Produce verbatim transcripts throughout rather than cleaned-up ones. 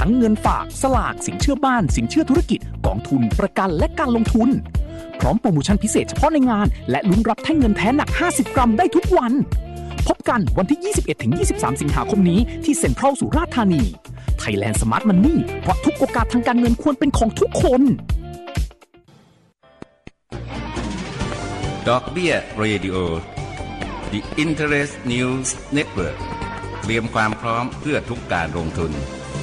ทั้งเงินฝากสลากสินเชื่อบ้านสินเชื่อธุรกิจกองทุนประกันและการลงทุนพร้อมโปรโมชั่นพิเศษเฉพาะในงานและลุ้นรับแท่งเงินแท้หนักห้าสิบกรัมได้ทุกวันพบกันวันที่ ยี่สิบเอ็ดถึงยี่สิบสาม สิงหาคมนี้ที่เซ็นทรัลสุราษฎร์ธานี Thailand Smart Money เพราะทุกโอกาสทางการเงินควรเป็นของทุกคนดอกเบี้ยเรดิโอ The Interest News Network เตรียมความพร้อมเพื่อทุกการลงทุน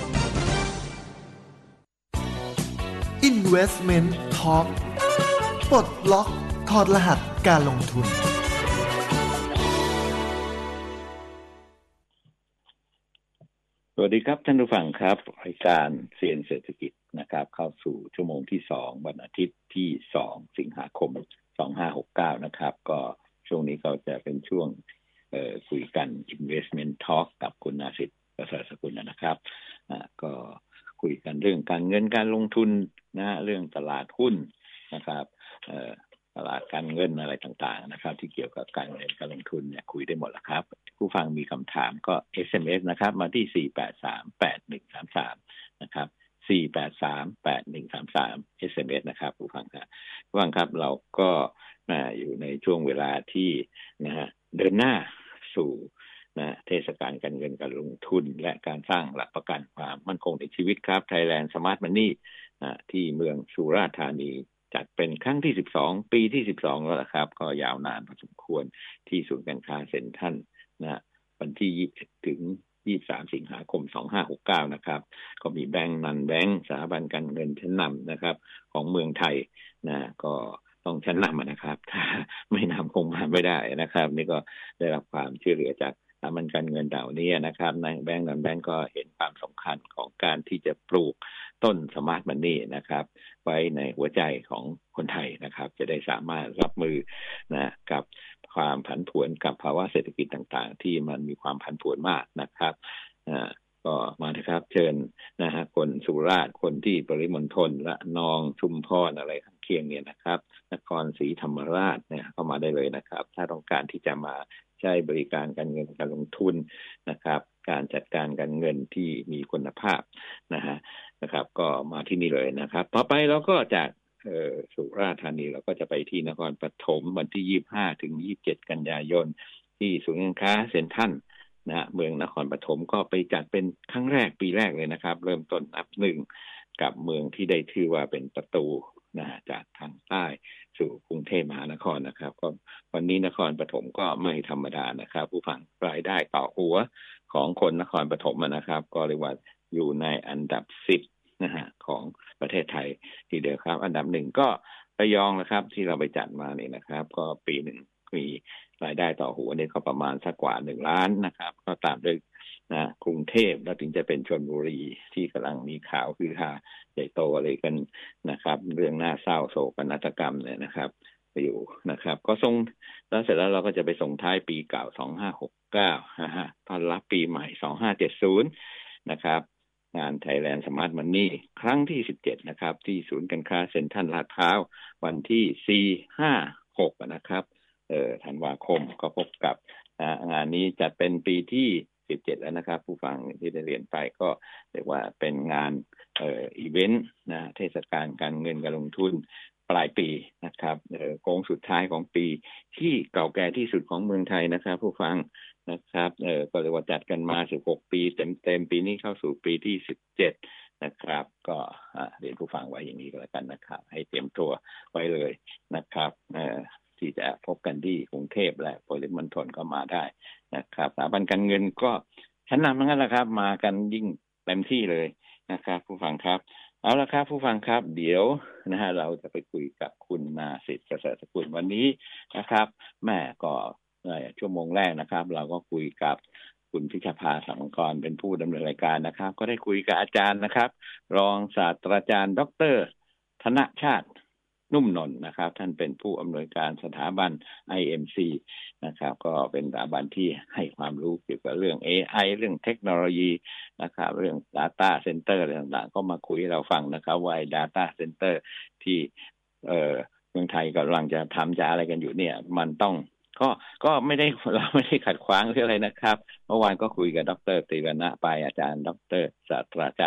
Investment Talk ปลดล็อกถอดรหัสการลงทุนสวัสดีครับท่านผู้ฟังครับรายการเซียนเศรษฐกิจนะครับเข้าสู่ชั่วโมงที่สองวันอาทิตย์ที่สองสิงหาคมสองพันห้าร้อยหกสิบเก้านะครับก็ช่วงนี้ก็จะเป็นช่วงเอ่อคุยกัน Investment Talk กับคุณนาสิทธิ์ประเสริฐสกุลนะครับอ่าก็คุยกันเรื่องการเงินการลงทุนนะเรื่องตลาดหุ้นนะครับเอ่อตลาดการเงินอะไรต่างๆนะครับที่เกี่ยวกับการเงินการลงทุนเนี่ยคุยได้หมดแล้วครับผู้ฟังมีคำถามก็ เอส เอ็ม เอส นะครับมาที่สี่ แปด สาม แปด หนึ่ง สาม สามนะครับสี่ แปด สาม แปด หนึ่ง สาม สาม เอส เอ็ม เอส นะครับผู้ฟังครับผู้ฟังครับเราก็อยู่ในช่วงเวลาที่นะฮะเดินหน้าสู่นะเทศกาลการเงินการลงทุนและการสร้างหลักประกันความมั่นคงในชีวิตครับ Thailand Smart Money นะที่เมืองสุราษฎร์ธานีจัดเป็นครั้งที่สิบสองปีที่สิบสองแล้วนะครับก็ยาวนานพอสมควรที่ศูนย์การค้าเซ็นทรัลนะวันที่ยี่สิบเอ็ดถึงยี่สิบสามสิงหาคมสองพันห้าร้อยหกสิบเก้านะครับก็มีแบงก์นันแบงก์สถาบันการเงินชั้นนำนะครับของเมืองไทยนะก็ต้องชั้นนำนะครับถ้าไม่นำคงมาไม่ได้นะครับนี่ก็ได้รับความช่วยเหลือจากสถาบันการเงินเหล่านี้นะครับในแบงก์นันแบงก์ก็เห็นความสำคัญของการที่จะปลูกต้นสมาร์ทมันนี่นะครับไว้ในหัวใจของคนไทยนะครับจะได้สามารถรับมือนะกับความผันผวนกับภาวะเศรษฐกิจต่างๆที่มันมีความผันผวนมากนะครับอ่าก็มานะครับเชิญนะฮะคนสุราษฎร์คนที่ปริมณฑลและนองชุมพรอะไรข้างเคียงเนี่ยนะครับนครศรีธรรมราชเนี่ยเข้ามาได้เลยนะครับถ้าต้องการที่จะมาใช้บริการการเงินการลงทุนนะครับการจัดการการเงินที่มีคุณภาพนะฮะนะครับก็มาที่นี่เลยนะครับต่อไปเราก็จากเอ่อสุราษฎร์ธานีเราก็จะไปที่นครปฐมวันที่ยี่สิบห้าถึงยี่สิบเจ็ดกันยายนที่ศูนย์การค้าเซ็นทรัลนะเมืองนครปฐมก็ไปจัดเป็นครั้งแรกปีแรกเลยนะครับเริ่มต้นนับหนึ่งกับเมืองที่ได้ชื่อว่าเป็นประตูนะจากทางใต้สู่กรุงเทพมหานครนะครับก็วันนี้นครปฐมก็ไม่ธรรมดานะครับผู้ฟังรายได้ต่อหัวของคนนครปฐมนะครับก็เรียกว่าอยู่ในอันดับสิบนะฮะของประเทศไทยทีเดียวครับอันดับหนึ่งก็ระยองนะครับที่เราไปจัดมาเนี่ยนะครับก็ปีหนึ่งมีรายได้ต่อหัวเนี่ยก็ประมาณสักกว่าหนึ่งล้านนะครับก็ตามด้วยนะกรุงเทพแล้วถึงจะเป็นชลบุรีที่กำลังมีข่าวคือฮาใหญ่โตอะไรกันนะครับเรื่องน่าเศร้าโศกนาฏกรรมเนี่ยนะครับไปอยู่นะครับก็ส่งแล้วเสร็จแล้วเราก็จะไปส่งท้ายปีเก่าสองพันห้าร้อยหกสิบเก้านะฮะต้อนรับปีใหม่สองพันห้าร้อยเจ็ดสิบนะครับงาน Thailand Smart Money ครั้งที่สิบเจ็ดนะครับที่ศูนย์การค้าเซ็นทรัลลาดพร้าววันที่สี่ ห้า หกนะครับเอ่อธันวาคมก็พบกับงานนี้จัดเป็นปีที่สิบเจ็ดแล้วนะครับผู้ฟังที่ได้เรียนไปก็เรียกว่าเป็นงานเอ่ออีเวนต์นะเทศกาลการเงินการลงทุนปลายปีนะครับเอ่อโค้งสุดท้ายของปีที่เก่าแก่ที่สุดของเมืองไทยนะครับผู้ฟังนะครับเอ่อก็เรียกว่าจัดกันมาสิบหกปีเต็มๆปีนี้เข้าสู่ปีที่สิบเจ็ดนะครับก็เรียนผู้ฟังไว้อย่างนี้ก็แล้วกันนะครับให้เตรียมตัวไว้เลยนะครับเอ่อที่จะพบกันที่กรุงเทพและปริมณฑลก็มาได้นะครับสถาบันการเงินก็ชั้นนำทั้งนั้นแหละครับมากันยิ่งเต็มที่เลยนะครับผู้ฟังครับเอาละครับผู้ฟังครับเดี๋ยวนะฮะเราจะไปคุยกับคุณนาสิทธิ์ประเสริฐสกุลวันนี้นะครับแม่ก็ชั่วโมงแรกนะครับเราก็คุยกับคุณพิชภาสังกรเป็นผู้ดำเนินรายการนะครับก็ได้คุยกับอาจารย์นะครับรองศาสตราจารย์ดร.ธนชาตินุ่มนนท์นะครับท่านเป็นผู้อำนวยการสถาบัน ไอ เอ็ม ซี นะครับก็เป็นสถาบันที่ให้ความรู้เกี่ยวกับเรื่อง เอ ไอ เรื่องเทคโนโลยีนะครับเรื่อง Data Center อะไรต่างๆก็มาคุยให้เราฟังนะครับว่า Data Center ที่เอ่อเมืองไทยกำลังจะทำจะอะไรกันอยู่เนี่ยมันต้องก็ก็ไม่ได้เราไม่ได้ขัดขวางเรื่องอะไรนะครับเมื่อวานก็คุยกับดร.ตีรณะไปอาจารย์ดร.ศาสตราจารย์